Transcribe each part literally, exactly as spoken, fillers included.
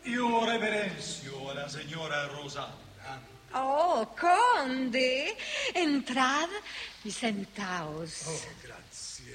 Io reverenzio a la signora Rosaura. Oh, conde, entrad y sentaos. Oh, grazie.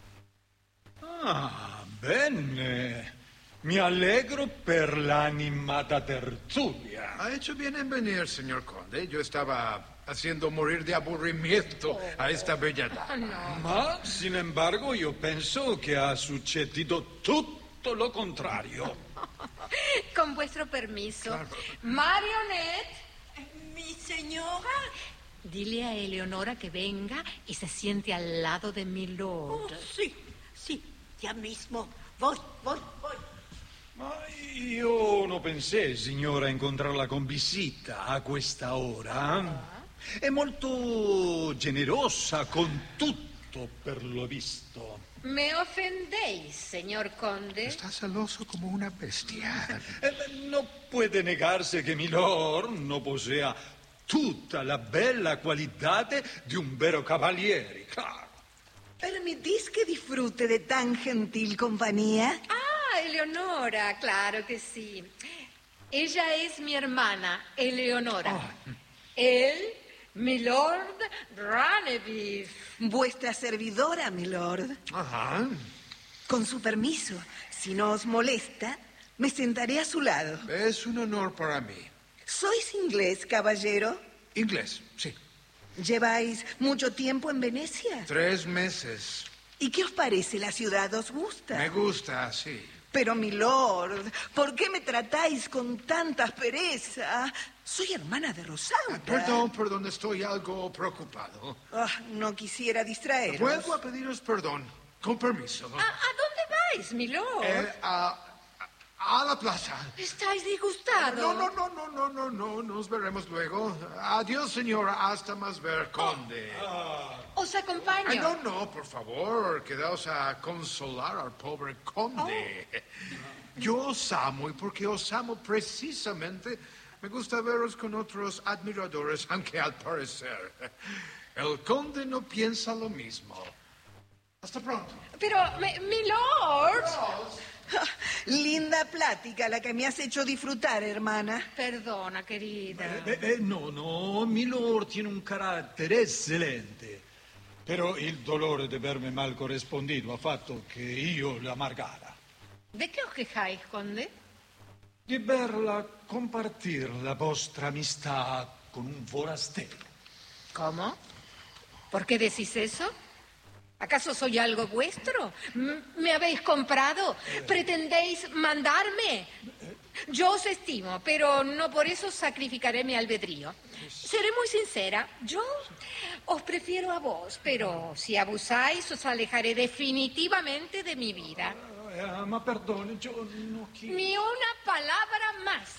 Ah, bene. Mi allegro per l'animata tertulia. Ha hecho bien en venir, señor conde. Yo estaba haciendo morir de aburrimiento oh. a esta bella dama. No. Ma, sin embargo, io penso che ha successo tutto lo contrario. Con vuestro permiso. Claro. Marionette. Mi señora. Dile a Eleonora que venga y se siente al lado de mi lord. Oh, sí, sí, ya mismo. Voy, voy, voy. Ma io non pensai, signora, incontrarla con visita a questa ora. È molto generosa con tutto, per lo visto. Me ofendéis, señor conde. Está celoso como una bestia. Eh, no puede negarse che milord non posea tutta la bella qualità di un vero cavaliere, claro. ¿Permitís que disfrute de tan gentil compañía? Ah, Eleonora, claro que sí. Ella es mi hermana, Eleonora. Oh. Él, mi lord Ranebif. Vuestra servidora, milord. Ajá. Con su permiso, si no os molesta, me sentaré a su lado. Es un honor para mí. ¿Sois inglés, caballero? Inglés, sí. ¿Lleváis mucho tiempo en Venecia? Tres meses. ¿Y qué os parece la ciudad? ¿Os gusta? Me gusta, sí. Pero, milord, ¿por qué me tratáis con tanta aspereza? Soy hermana de Rosaura. Ah, perdón, perdón, estoy algo preocupado. Ah, no quisiera distraeros. Vuelvo a pediros perdón, con permiso. ¿A, a dónde vais, mi lord? Eh, a, a la plaza. ¿Estáis disgustados? No, no, no, no, no, no, no, nos veremos luego. Adiós, señora, hasta más ver, conde. Oh. ¿Os acompaño? Ay, no, no, por favor, quedaos a consolar al pobre conde. Oh. Yo os amo, y porque os amo precisamente, me gusta veros con otros admiradores, aunque al parecer el conde no piensa lo mismo. Hasta pronto. Pero, mi, mi lord... Adiós. Linda plática la que me has hecho disfrutar, hermana. Perdona, querida. Eh, eh, no, no, milord tiene un carattere eccellente. Però il dolore di verme mal corrispondido ha fatto che io la amargara. ¿De qué os quejáis, conde? Di verla compartir la vostra amistà con un forastero. ¿Cómo? ¿Por qué decís eso? ¿Acaso soy algo vuestro? ¿Me habéis comprado? ¿Pretendéis mandarme? Yo os estimo, pero no por eso sacrificaré mi albedrío. Seré muy sincera, yo os prefiero a vos, pero si abusáis os alejaré definitivamente de mi vida. Eh, ma perdone, yo no quiero... Ni una palabra más.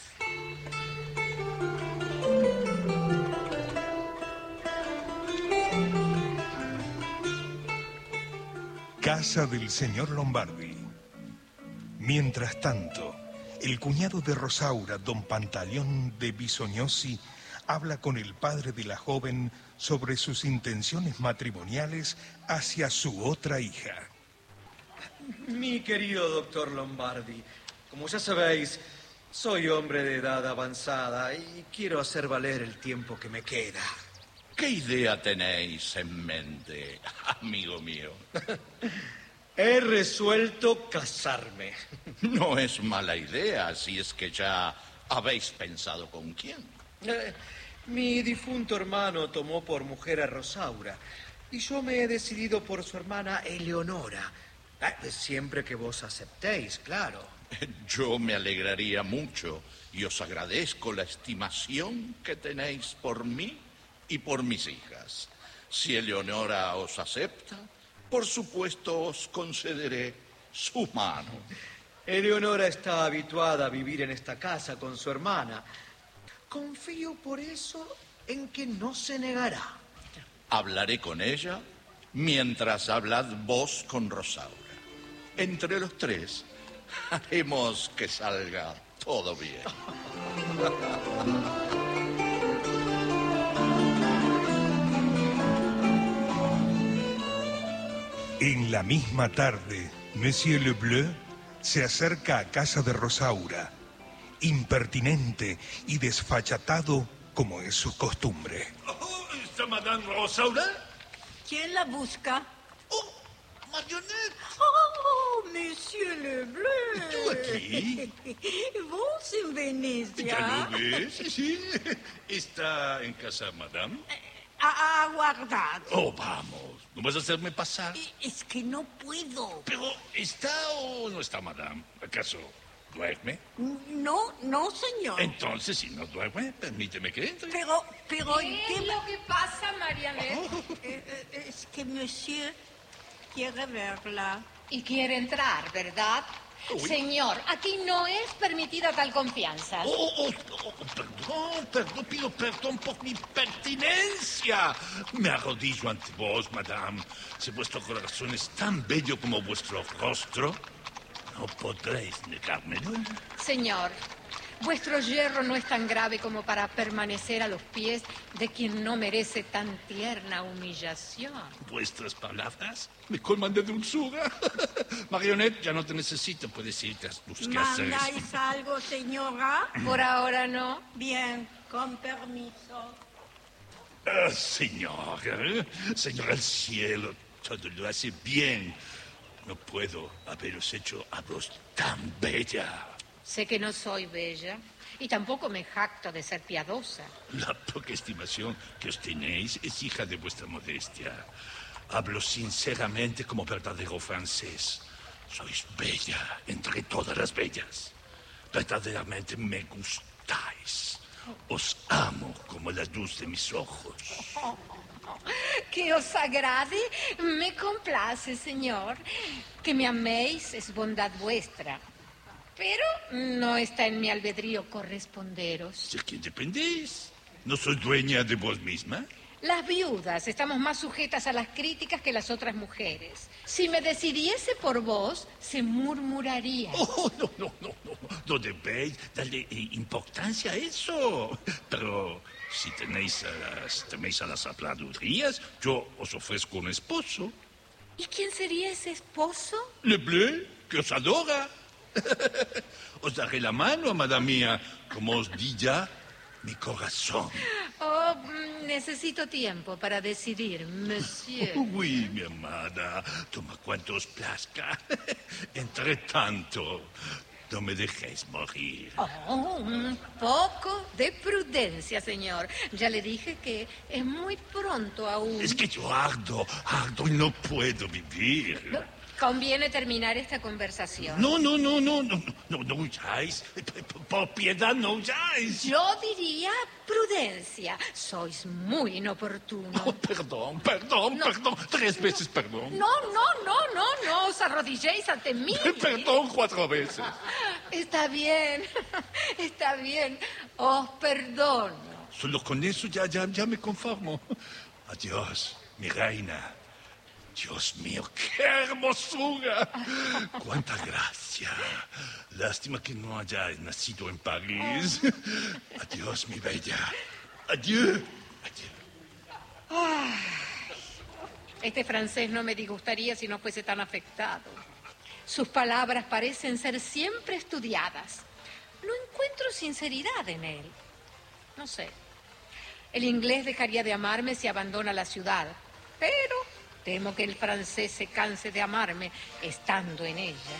Casa del señor Lombardi. Mientras tanto, el cuñado de Rosaura, don Pantaleón de Bisognosi, habla con el padre de la joven sobre sus intenciones matrimoniales hacia su otra hija. Mi querido doctor Lombardi, como ya sabéis, soy hombre de edad avanzada y quiero hacer valer el tiempo que me queda. ¿Qué idea tenéis en mente, amigo mío? He resuelto casarme. No es mala idea, si es que ya habéis pensado con quién. Eh, mi difunto hermano tomó por mujer a Rosaura y yo me he decidido por su hermana Eleonora. Eh, siempre que vos aceptéis, claro. Yo me alegraría mucho y os agradezco la estimación que tenéis por mí y por mis hijas. Si Eleonora os acepta, por supuesto os concederé su mano. Eleonora está habituada a vivir en esta casa con su hermana. Confío por eso en que no se negará. Hablaré con ella mientras hablad vos con Rosaura. Entre los tres haremos que salga todo bien. En la misma tarde, Monsieur Lebleu se acerca a casa de Rosaura impertinente y desfachatado como es su costumbre. Oh, ¿está Madame Rosaura? ¿Quién la busca? Oh, Marionette. Oh, Monsieur Leblanc. ¿Tú aquí? ¿Vos en Venecia? ¿Ya lo ves? Sí. ¿Está en casa, Madame? Ha aguardado. Oh, vamos. ¿No vas a hacerme pasar? Es que no puedo. Pero, ¿está o no está, Madame? ¿Acaso duerme? No, no, señor. Entonces, si no duerme, permíteme que entre. Pero, pero el ¿Qué es tema... lo que pasa, Marianette? Eh, eh, es que Monsieur quiere verla. Y quiere entrar, ¿verdad? Uy. Señor, aquí no es permitida tal confianza. Oh, oh, oh, oh, perdón, perdón, pido perdón por mi pertinencia. Me arrodillo ante vos, Madame. Si vuestro corazón es tan bello como vuestro rostro, no podréis negármelo. Señor, vuestro yerro no es tan grave como para permanecer a los pies de quien no merece tan tierna humillación. Vuestras palabras me colman de dulzura. Marionette, ya no te necesito, puedes irte a tus quehaceres. ¿Mandáis algo, señora? Por ahora no. Bien, con permiso. Ah, señor, ¿eh? Señor al cielo, todo lo hace bien. No puedo haberos hecho a vos tan bella. Sé que no soy bella y tampoco me jacto de ser piadosa. La poca estimación que os tenéis es hija de vuestra modestia. Hablo sinceramente como verdadero francés. Sois bella entre todas las bellas. Verdaderamente me gustáis. Os amo como la luz de mis ojos. Que os agrade, me complace, señor. Que me améis es bondad vuestra. Pero no está en mi albedrío corresponderos. ¿De quién dependéis? ¿No soy dueña de vos misma? Las viudas estamos más sujetas a las críticas que las otras mujeres. Si me decidiese por vos, se murmuraría. Oh, no, no, no, no. No debéis darle eh, importancia a eso. Pero si tenéis a las, teméis a las habladurías, yo os ofrezco un esposo. ¿Y quién sería ese esposo? Leblanc, que os adora. Os daré la mano, madame mía, como os di ya, mi corazón. Oh, mm, necesito tiempo para decidir, monsieur. Uy, mi amada, toma cuanto os plazca. Entre tanto, no me dejéis morir. Oh, un poco de prudencia, señor. Ya le dije que es muy pronto aún. Es que yo ardo, ardo y no puedo vivir. No, conviene terminar esta conversación. No, no, no, no, no, no, no huyáis. Por piedad, no huyáis. Yo diría prudencia. Sois muy inoportuno. Oh, perdón, perdón, No. perdón. Tres veces perdón. No, no, no, no, no os arrodilléis ante mí. Perdón cuatro veces. Está bien, está bien. Os perdono. Solo con eso ya, ya, ya me conformo. Adiós, mi reina. Dios mío, qué hermosura. Cuánta gracia. Lástima que no hayáis nacido en París. Adiós, mi bella. Adiós. Adiós. Este francés no me disgustaría si no fuese tan afectado. Sus palabras parecen ser siempre estudiadas. No encuentro sinceridad en él. No sé. El inglés dejaría de amarme si abandona la ciudad, pero temo que el francés se canse de amarme estando en ella.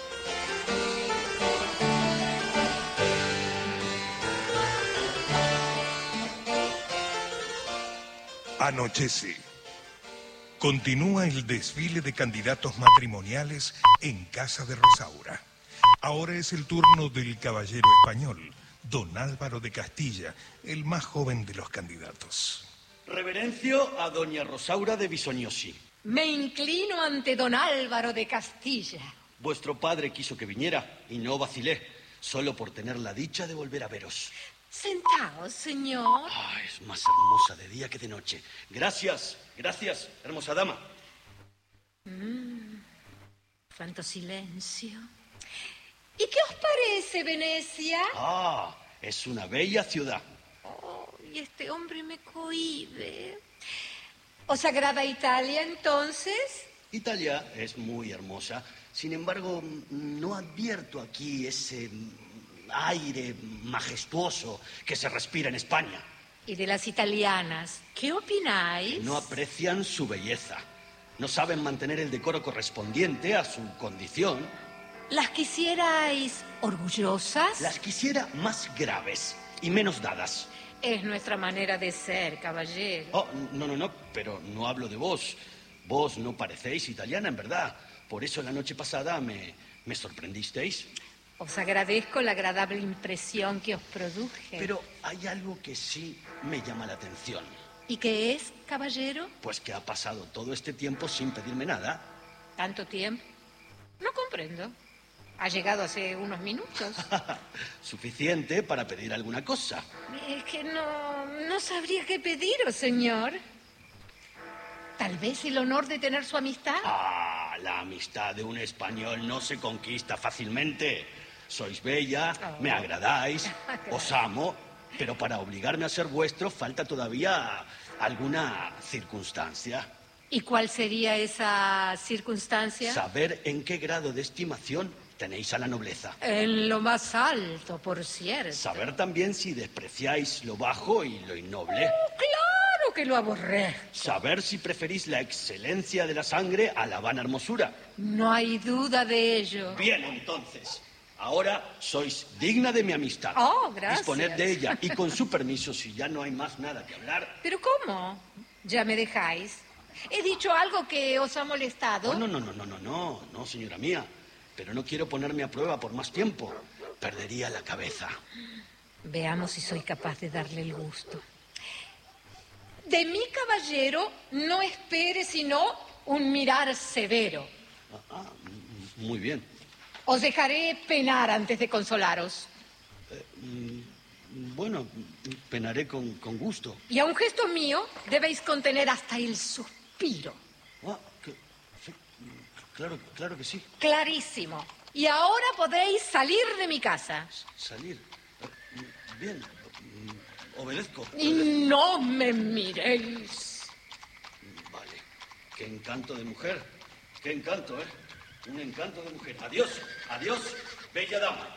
Anochece. Continúa el desfile de candidatos matrimoniales en casa de Rosaura. Ahora es el turno del caballero español, don Álvaro de Castilla, el más joven de los candidatos. Reverencio a doña Rosaura de Bisognosi. Me inclino ante don Álvaro de Castilla. Vuestro padre quiso que viniera y no vacilé, solo por tener la dicha de volver a veros. Sentaos, señor. Ah, es más hermosa de día que de noche. Gracias, gracias, hermosa dama. Mm, cuánto silencio. ¿Y qué os parece, Venecia? Ah, es una bella ciudad. Oh, y este hombre me cohíbe. ¿Os agrada Italia, entonces? Italia es muy hermosa, sin embargo, no advierto aquí ese aire majestuoso que se respira en España. ¿Y de las italianas? ¿Qué opináis? No aprecian su belleza. No saben mantener el decoro correspondiente a su condición. ¿Las quisierais orgullosas? Las quisiera más graves y menos dadas. Es nuestra manera de ser, caballero. Oh, no, no, no, pero no hablo de vos. Vos no parecéis italiana, en verdad. Por eso la noche pasada me, me sorprendisteis. Os agradezco la agradable impresión que os produje. Pero hay algo que sí me llama la atención. ¿Y qué es, caballero? Pues que ha pasado todo este tiempo sin pedirme nada. ¿Tanto tiempo? No comprendo. Ha llegado hace unos minutos. Suficiente para pedir alguna cosa. Es que no, no sabría qué pediros, señor. Tal vez el honor de tener su amistad. Ah, la amistad de un español no se conquista fácilmente. Sois bella, Oh. me agradáis, os amo, pero para obligarme a ser vuestro falta todavía alguna circunstancia. ¿Y cuál sería esa circunstancia? Saber en qué grado de estimación tenéis a la nobleza. En lo más alto, por cierto. Saber también si despreciáis lo bajo y lo innoble. Claro que lo aborrezco. Saber si preferís la excelencia de la sangre a la vana hermosura. No hay duda de ello. Bien, entonces. Ahora sois digna de mi amistad. Oh, gracias. Disponed de ella. Y con su permiso, si ya no hay más nada que hablar. ¿Pero cómo? ¿Ya me dejáis? ¿He dicho algo que os ha molestado? Oh, no, no, no, no, no, no, no, señora mía. Pero no quiero ponerme a prueba por más tiempo. Perdería la cabeza. Veamos si soy capaz de darle el gusto. De mi caballero no espere sino un mirar severo. Ah, ah, muy bien. Os dejaré penar antes de consolaros. Bueno, penaré con, con gusto. Y a un gesto mío debéis contener hasta el suspiro. Ah, que- sí, claro, claro que sí. Clarísimo. Y ahora podéis salir de mi casa. Salir. Eh, Bien. Mm, Obedezco. Y no me miréis. Vale. Qué encanto de mujer. Qué encanto, ¿eh? Un encanto de mujer. Adiós. Adiós, bella dama.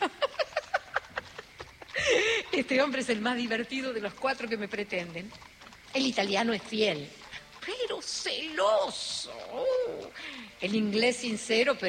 Este hombre es el más divertido de los cuatro que me pretenden. El italiano es fiel, pero celoso. Oh, el inglés sincero, pero